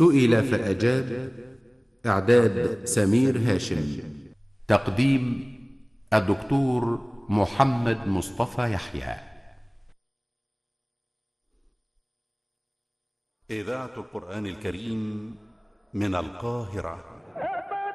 سئل فأجاب. إعداد سمير هاشم. تقديم الدكتور محمد مصطفى يحيى. إذاعة القرآن الكريم من القاهرة.